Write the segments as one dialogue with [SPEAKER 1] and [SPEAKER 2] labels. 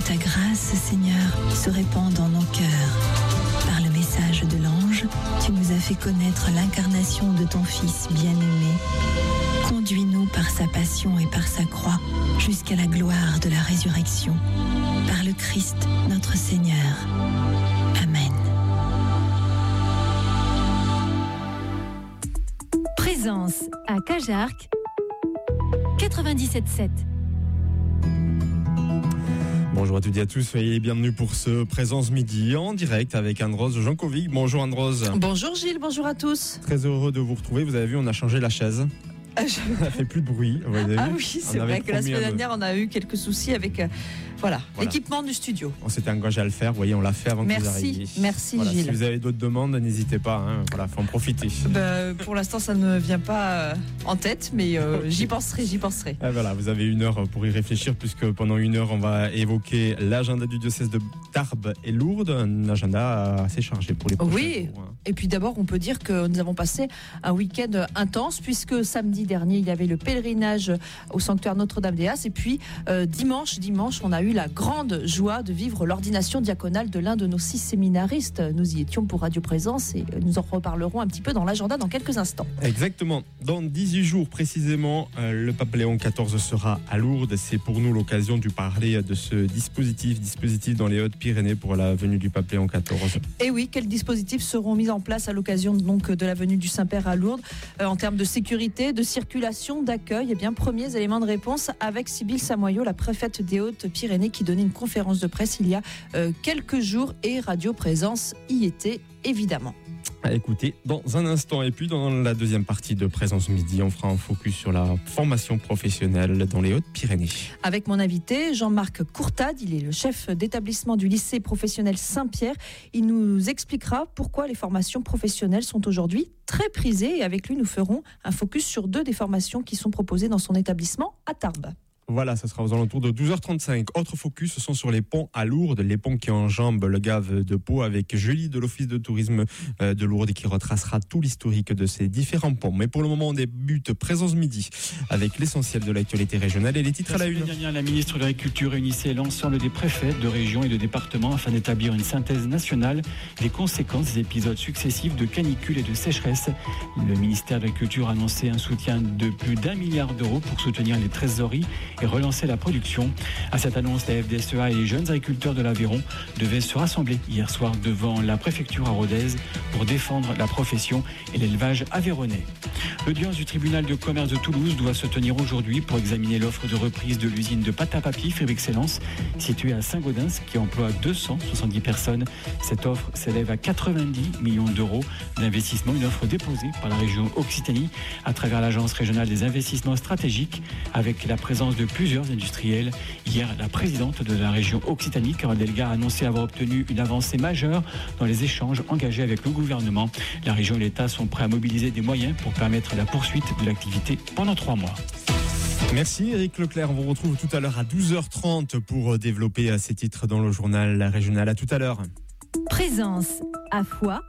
[SPEAKER 1] ta grâce, Seigneur, se répande dans nos cœurs. Par le message de l'ange, tu nous as fait connaître l'incarnation de ton Fils bien-aimé. Conduis-nous par sa passion et par sa croix jusqu'à la gloire de la résurrection. Par le Christ, notre Seigneur. Amen.
[SPEAKER 2] Présence à Cajarc 97.7.
[SPEAKER 3] Bonjour à toutes et à tous, soyez les bienvenus pour ce Présence Midi en direct avec Anne-Rose Jankovic. Bonjour Anne-Rose.
[SPEAKER 4] Bonjour Gilles, bonjour à tous.
[SPEAKER 3] Très heureux de vous retrouver, vous avez vu, on a changé la chaise. Ça fait plus de bruit.
[SPEAKER 4] Oui, c'est vrai que la semaine dernière, on a eu quelques soucis avec l'équipement du studio.
[SPEAKER 3] On s'était engagé à le faire, vous voyez, on l'a fait avant que vous arriviez.
[SPEAKER 4] Merci Gilles.
[SPEAKER 3] Si vous avez d'autres demandes, n'hésitez pas, faut en profiter.
[SPEAKER 4] Pour l'instant, ça ne vient pas en tête, mais j'y penserai.
[SPEAKER 3] Vous avez 1 heure pour y réfléchir, puisque pendant 1 heure, on va évoquer l'agenda du diocèse de Tarbes et Lourdes, un agenda assez chargé pour les prochains jours.
[SPEAKER 4] Et puis d'abord, on peut dire que nous avons passé un week-end intense, puisque samedi dernier, il y avait le pèlerinage au sanctuaire Notre-Dame-des-As, et puis dimanche, on a eu la grande joie de vivre l'ordination diaconale de l'un de nos 6 séminaristes. Nous y étions pour Radio Présence et nous en reparlerons un petit peu dans l'agenda dans quelques instants.
[SPEAKER 3] Exactement. Dans 18 jours précisément, le pape Léon XIV sera à Lourdes. C'est pour nous l'occasion de parler de ce dispositif dans les Hautes-Pyrénées pour la venue du pape Léon XIV.
[SPEAKER 4] Et oui, quels dispositifs seront mis en place à l'occasion donc de la venue du Saint-Père à Lourdes en termes de sécurité, de circulation, d'accueil? Premiers éléments de réponse avec Sybille Samoyau, la préfète des Hautes-Pyrénées, qui donnait une conférence de presse il y a quelques jours, et Radio Présence y était évidemment.
[SPEAKER 3] À écouter dans un instant. Et puis dans la deuxième partie de Présence Midi, on fera un focus sur la formation professionnelle dans les Hautes-Pyrénées.
[SPEAKER 4] Avec mon invité Jean-Marc Courtade, il est le chef d'établissement du lycée professionnel Saint-Pierre. Il nous expliquera pourquoi les formations professionnelles sont aujourd'hui très prisées, et avec lui nous ferons un focus sur 2 des formations qui sont proposées dans son établissement à Tarbes.
[SPEAKER 3] Voilà, ça sera aux alentours de 12h35. Autre focus, ce sont sur les ponts à Lourdes, les ponts qui enjambent le Gave de Pau, avec Julie de l'Office de tourisme de Lourdes qui retracera tout l'historique de ces différents ponts. Mais pour le moment, on débute Présence Midi avec l'essentiel de l'actualité régionale et les titres à la une.
[SPEAKER 5] La semaine dernière, la ministre de l'Agriculture réunissait l'ensemble des préfets de régions et de départements afin d'établir une synthèse nationale des conséquences des épisodes successifs de canicule et de sécheresse. Le ministère de l'Agriculture a annoncé un soutien de plus d'1 milliard d'euros pour soutenir les trésoreries et relancer la production. À cette annonce, la FDSEA et les jeunes agriculteurs de l'Aveyron devaient se rassembler hier soir devant la préfecture à Rodez pour défendre la profession et l'élevage aveyronnais. L'audience du tribunal de commerce de Toulouse doit se tenir aujourd'hui pour examiner l'offre de reprise de l'usine de pâte à papier Fabrique-Excellence située à Saint-Gaudens qui emploie 270 personnes. Cette offre s'élève à 90 millions d'euros d'investissement, une offre déposée par la région Occitanie à travers l'Agence régionale des investissements stratégiques avec la présence de plusieurs industriels. Hier, la présidente de la région Occitanie, Carole Delga, a annoncé avoir obtenu une avancée majeure dans les échanges engagés avec le gouvernement. La région et l'État sont prêts à mobiliser des moyens pour permettre la poursuite de l'activité pendant 3 mois.
[SPEAKER 3] Merci Eric Leclerc, on vous retrouve tout à l'heure à 12h30 pour développer ces titres dans le journal régional. À tout à l'heure.
[SPEAKER 2] Présence à Foix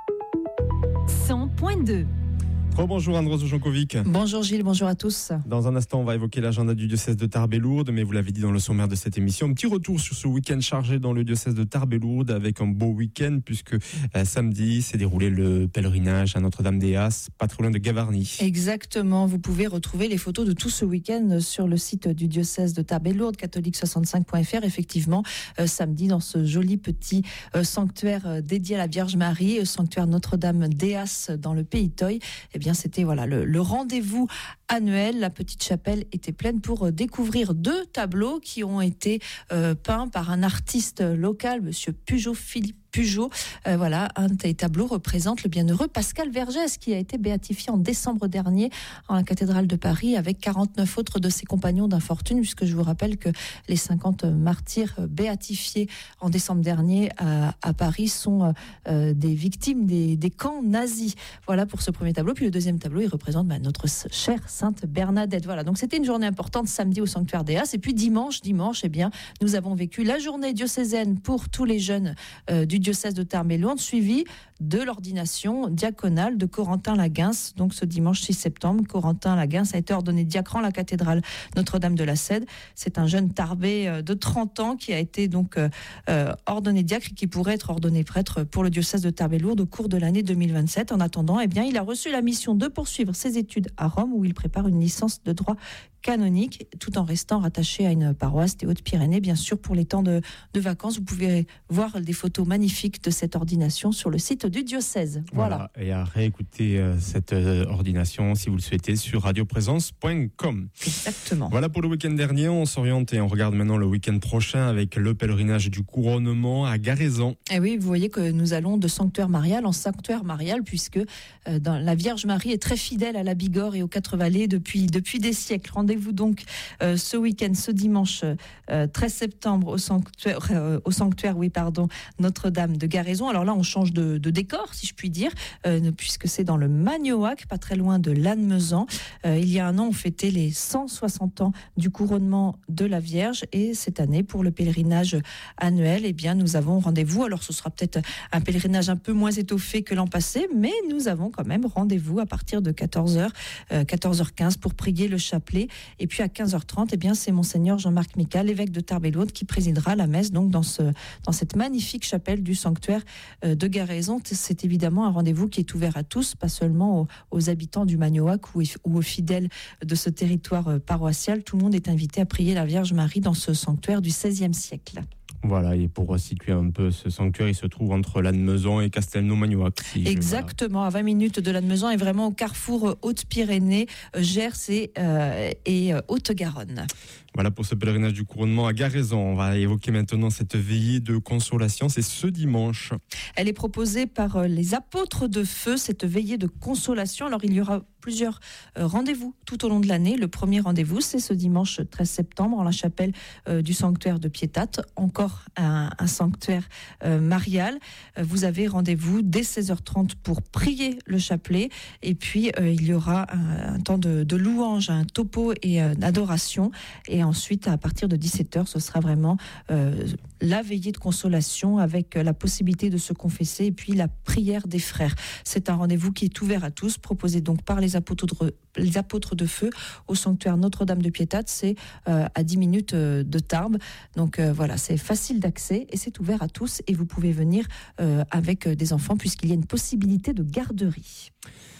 [SPEAKER 2] 100.2.
[SPEAKER 3] Bonjour Anne-Rose Jankovic.
[SPEAKER 4] Bonjour Gilles, bonjour à tous.
[SPEAKER 3] Dans un instant, on va évoquer l'agenda du diocèse de Tarbes et Lourdes, mais vous l'avez dit dans le sommaire de cette émission, un petit retour sur ce week-end chargé dans le diocèse de Tarbes et Lourdes avec un beau week-end puisque samedi s'est déroulé le pèlerinage à Notre-Dame-des-As, pas trop loin de Gavarnie.
[SPEAKER 4] Exactement, vous pouvez retrouver les photos de tout ce week-end sur le site du diocèse de Tarbes et Lourdes, catholique65.fr. Effectivement, samedi dans ce joli petit sanctuaire dédié à la Vierge Marie, sanctuaire Notre-Dame-des-As dans le Pays Toy, c'était le rendez-vous annuel. La petite chapelle était pleine pour découvrir 2 tableaux qui ont été peints par un artiste local, monsieur Philippe Pujol. Un des tableaux représente le bienheureux Pascal Vergès qui a été béatifié en décembre dernier en la cathédrale de Paris avec 49 autres de ses compagnons d'infortune, puisque je vous rappelle que les 50 martyrs béatifiés en décembre dernier à Paris sont des victimes des camps nazis. Voilà pour ce premier tableau. Puis le deuxième tableau, il représente notre chère Sainte Bernadette. Voilà, donc c'était une journée importante samedi au sanctuaire d'Eas. Et puis dimanche, nous avons vécu la journée diocésaine pour tous les jeunes du diocèse de Tarbes et Lourdes, suivi de l'ordination diaconale de Corentin Laguens. Donc ce dimanche 6 septembre, Corentin Laguens a été ordonné diacre en la cathédrale Notre-Dame de la Cède. C'est un jeune Tarbais de 30 ans qui a été donc ordonné diacre et qui pourrait être ordonné prêtre pour le diocèse de Tarbes-et-Lourdes au cours de l'année 2027. En attendant, il a reçu la mission de poursuivre ses études à Rome où il prépare une licence de droit canonique, tout en restant rattaché à une paroisse des Hautes-Pyrénées. Bien sûr, pour les temps de vacances, vous pouvez voir des photos magnifiques de cette ordination sur le site du diocèse. Voilà.
[SPEAKER 3] Et à réécouter cette ordination, si vous le souhaitez, sur radioprésence.com.
[SPEAKER 4] Exactement.
[SPEAKER 3] Voilà pour le week-end dernier. On s'oriente et on regarde maintenant le week-end prochain avec le pèlerinage du couronnement à Garaison.
[SPEAKER 4] Et oui, vous voyez que nous allons de sanctuaire marial en sanctuaire marial, puisque la Vierge Marie est très fidèle à la Bigorre et aux Quatre Vallées depuis des siècles. Rendez-vous donc ce week-end, ce dimanche 13 septembre au sanctuaire Notre-Dame de Garaison. Alors là, on change de décor, si je puis dire, puisque c'est dans le Magnoac, pas très loin de Lannemezan. Il y a un an, on fêtait les 160 ans du couronnement de la Vierge, et cette année, pour le pèlerinage annuel, nous avons rendez-vous. Alors ce sera peut-être un pèlerinage un peu moins étoffé que l'an passé, mais nous avons quand même rendez-vous à partir de 14h, 14h15 pour prier le chapelet. Et puis à 15h30, c'est Monseigneur Jean-Marc Micas, l'évêque de Tarbes-et-Lourdes, qui présidera la messe donc dans cette magnifique chapelle du sanctuaire de Garaison. C'est évidemment un rendez-vous qui est ouvert à tous, pas seulement aux habitants du Magnoac ou aux fidèles de ce territoire paroissial. Tout le monde est invité à prier la Vierge Marie dans ce sanctuaire du XVIe siècle.
[SPEAKER 3] Voilà, et pour situer un peu ce sanctuaire, il se trouve entre Lannemezan et Castelnau-Magnoac.
[SPEAKER 4] Exactement, à 20 minutes de Lannemezan et vraiment au carrefour Hautes-Pyrénées, Gers et Haute-Garonne.
[SPEAKER 3] Voilà pour ce pèlerinage du couronnement à Garaison. On va évoquer maintenant cette veillée de consolation. C'est ce dimanche.
[SPEAKER 4] Elle est proposée par les apôtres de feu, cette veillée de consolation. Alors il y aura plusieurs rendez-vous tout au long de l'année. Le premier rendez-vous, c'est ce dimanche 13 septembre en la chapelle du sanctuaire de Piétate. Encore un sanctuaire marial. Vous avez rendez-vous dès 16h30 pour prier le chapelet. Et puis il y aura un temps de louange, un topo et d'adoration. Et ensuite, à partir de 17h, ce sera vraiment la veillée de consolation avec la possibilité de se confesser et puis la prière des frères. C'est un rendez-vous qui est ouvert à tous, proposé donc par les apôtres de feu au sanctuaire Notre-Dame de Piétate. C'est à 10 minutes de Tarbes. Donc voilà, c'est facile d'accès et c'est ouvert à tous. Et vous pouvez venir avec des enfants puisqu'il y a une possibilité de garderie.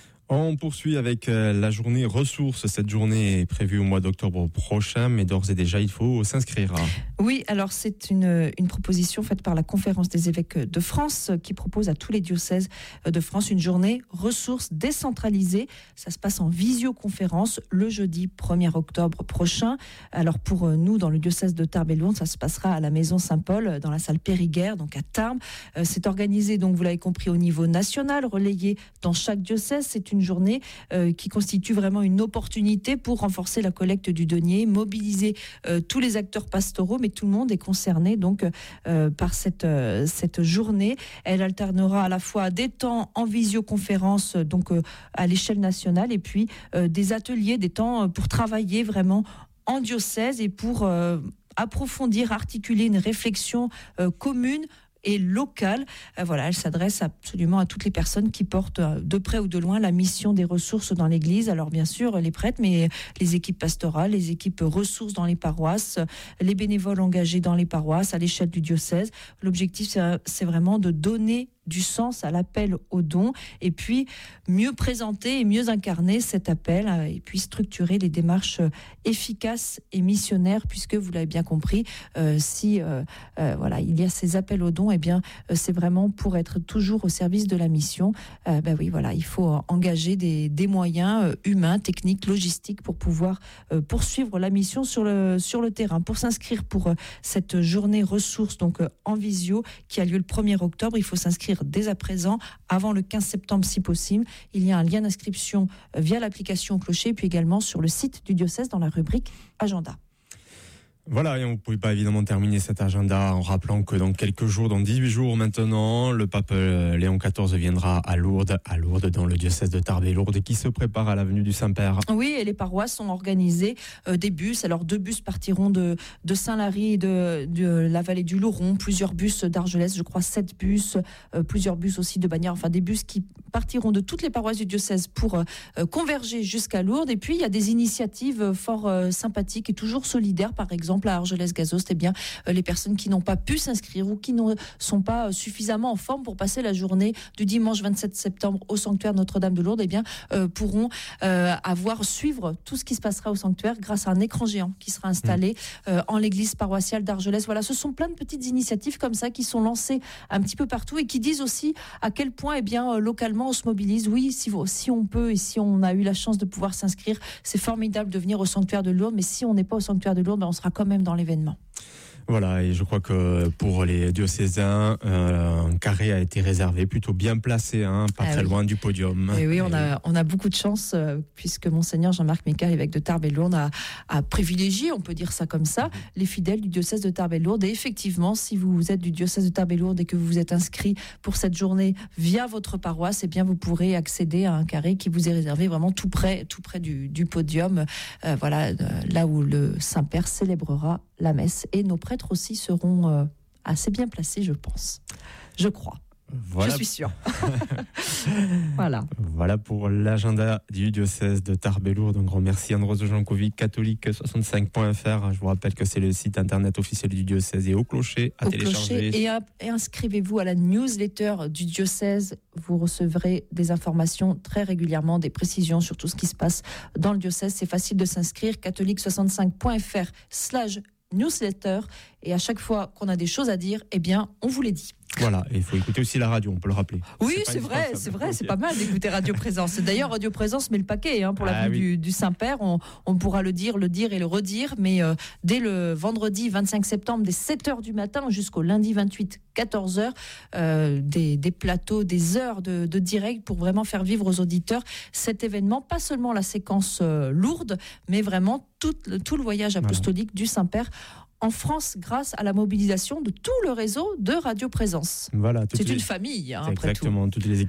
[SPEAKER 3] On poursuit avec la journée ressources. Cette journée est prévue au mois d'octobre prochain, mais d'ores et déjà, il faut s'inscrire.
[SPEAKER 4] Oui, alors c'est une proposition faite par la Conférence des évêques de France qui propose à tous les diocèses de France une journée ressources décentralisée. Ça se passe en visioconférence le jeudi 1er octobre prochain. Alors pour nous, dans le diocèse de Tarbes-et-Lourdes, ça se passera à la Maison Saint-Paul, dans la salle Périguerre, donc à Tarbes. C'est organisé, donc vous l'avez compris, au niveau national, relayé dans chaque diocèse. C'est une journée qui constitue vraiment une opportunité pour renforcer la collecte du denier, mobiliser tous les acteurs pastoraux, mais tout le monde est concerné donc par cette journée. Elle alternera à la fois des temps en visioconférence donc à l'échelle nationale et puis des ateliers, des temps pour travailler vraiment en diocèse et pour approfondir, articuler une réflexion commune et locale. Voilà, elle s'adresse absolument à toutes les personnes qui portent de près ou de loin la mission des ressources dans l'Église. Alors bien sûr, les prêtres, mais les équipes pastorales, les équipes ressources dans les paroisses, les bénévoles engagés dans les paroisses à l'échelle du diocèse. L'objectif, c'est vraiment de donner du sens à l'appel aux dons et puis mieux présenter et mieux incarner cet appel et puis structurer les démarches efficaces et missionnaires puisque vous l'avez bien compris, si voilà, il y a ces appels aux dons, c'est vraiment pour être toujours au service de la mission. Oui, voilà, il faut engager des moyens humains, techniques, logistiques pour pouvoir poursuivre la mission sur le terrain. Pour s'inscrire pour cette journée ressources donc en visio qui a lieu le 1er octobre, il faut s'inscrire dès à présent, avant le 15 septembre si possible. Il y a un lien d'inscription via l'application Clocher, puis également sur le site du diocèse dans la rubrique Agenda.
[SPEAKER 3] Voilà, et on ne pouvait pas évidemment terminer cet agenda en rappelant que dans quelques jours, dans 18 jours maintenant, le pape Léon XIV viendra à Lourdes dans le diocèse de Tarbes-et-Lourdes, qui se prépare à la venue du Saint-Père.
[SPEAKER 4] Oui, et les paroisses ont organisé des bus. Alors 2 bus partiront de Saint-Lary et de la vallée du Lauron, plusieurs bus d'Argelès, je crois 7 bus, plusieurs bus aussi de Bagnères, enfin des bus qui partiront de toutes les paroisses du diocèse pour converger jusqu'à Lourdes. Et puis il y a des initiatives fort sympathiques et toujours solidaires, par exemple à Argelès-Gazost, les personnes qui n'ont pas pu s'inscrire ou qui ne sont pas suffisamment en forme pour passer la journée du dimanche 27 septembre au sanctuaire Notre-Dame de Lourdes, pourront suivre tout ce qui se passera au sanctuaire grâce à un écran géant qui sera installé en l'église paroissiale d'Argelès. Voilà, ce sont plein de petites initiatives comme ça qui sont lancées un petit peu partout et qui disent aussi à quel point localement on se mobilise. Oui, si on peut et si on a eu la chance de pouvoir s'inscrire, c'est formidable de venir au sanctuaire de Lourdes, mais si on n'est pas au sanctuaire de Lourdes, on sera quand même dans l'événement.
[SPEAKER 3] Voilà, et je crois que pour les diocésains, un carré a été réservé, plutôt bien placé, pas très loin du podium.
[SPEAKER 4] Et oui, on a beaucoup de chance, puisque Monseigneur Jean-Marc Mécal, évêque de Tarbes-et-Lourdes, a privilégié, on peut dire ça comme ça, les fidèles du diocèse de Tarbes-et-Lourdes. Et effectivement, si vous êtes du diocèse de Tarbes-et-Lourdes et que vous vous êtes inscrit pour cette journée via votre paroisse, vous pourrez accéder à un carré qui vous est réservé vraiment tout près du podium, là où le Saint-Père célébrera la messe. Et nos prêtres aussi seront assez bien placés, je pense. Je crois.
[SPEAKER 3] Voilà.
[SPEAKER 4] Je suis sûre. Voilà.
[SPEAKER 3] Voilà pour l'agenda du diocèse de Tarbes-et-Lourdes. Un grand merci Anne-Rose Jankovic, catholique65.fr. Je vous rappelle que c'est le site internet officiel du diocèse et au clocher à télécharger.
[SPEAKER 4] Et inscrivez-vous à la newsletter du diocèse. Vous recevrez des informations très régulièrement, des précisions sur tout ce qui se passe dans le diocèse. C'est facile de s'inscrire, catholique65.fr/newsletter. Et à chaque fois qu'on a des choses à dire, on vous les dit.
[SPEAKER 3] Voilà, et il faut écouter aussi la radio, on peut le rappeler.
[SPEAKER 4] Oui, c'est vrai, c'est pas mal d'écouter Radio Présence. D'ailleurs, Radio Présence met le paquet pour la venue du Saint-Père. On pourra le dire et le redire, mais dès le vendredi 25 septembre, dès 7h du matin jusqu'au lundi 28, 14h, des plateaux, des heures de direct pour vraiment faire vivre aux auditeurs cet événement, pas seulement la séquence lourde, mais vraiment tout le voyage apostolique du Saint-Père en France grâce à la mobilisation de tout le réseau de Radio Présence.
[SPEAKER 3] Voilà,
[SPEAKER 4] c'est une famille, après
[SPEAKER 3] exactement,
[SPEAKER 4] tout.
[SPEAKER 3] Toutes les